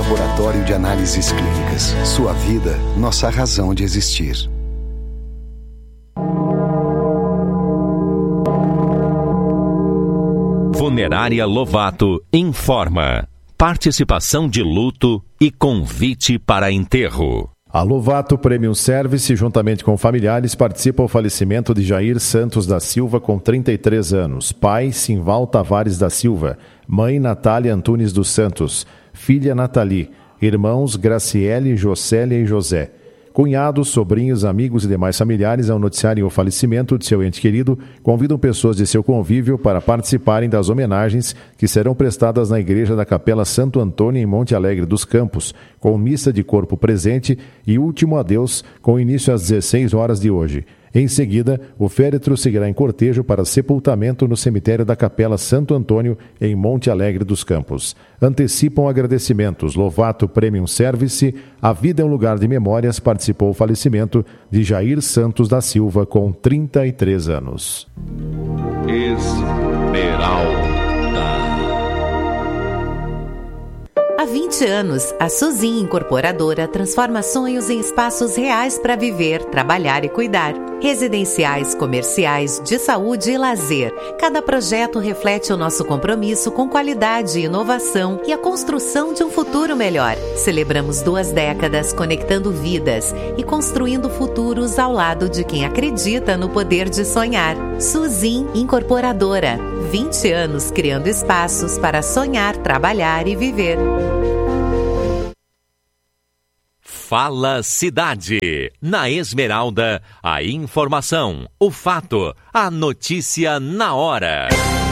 Laboratório de Análises Clínicas. Sua vida, nossa razão de existir. Funerária Lovato informa. Participação de luto e convite para enterro. A Lovato Premium Service, juntamente com familiares, participa ao falecimento de Jair Santos da Silva, com 33 anos. Pai, Simval Tavares da Silva. Mãe, Natália Antunes dos Santos. Filha, Nathalie. Irmãos, Graciele, Jocélia e José. Cunhados, sobrinhos, amigos e demais familiares, ao noticiarem o falecimento de seu ente querido, convidam pessoas de seu convívio para participarem das homenagens que serão prestadas na igreja da Capela Santo Antônio, em Monte Alegre dos Campos, com missa de corpo presente e último adeus, com início às 16 horas de hoje. Em seguida, o féretro seguirá em cortejo para sepultamento no cemitério da Capela Santo Antônio, em Monte Alegre dos Campos. Antecipam agradecimentos. Lovato Premium Service, a vida é um lugar de memórias, participou o falecimento de Jair Santos da Silva, com 33 anos. Esmeralda. Há 20 anos, a Suzin Incorporadora transforma sonhos em espaços reais para viver, trabalhar e cuidar. Residenciais, comerciais, de saúde e lazer. Cada projeto reflete o nosso compromisso com qualidade e inovação e a construção de um futuro melhor. Celebramos 2 décadas conectando vidas e construindo futuros ao lado de quem acredita no poder de sonhar. Suzin Incorporadora. 20 anos criando espaços para sonhar, trabalhar e viver. Fala Cidade. Na Esmeralda, a informação, o fato, a notícia na hora.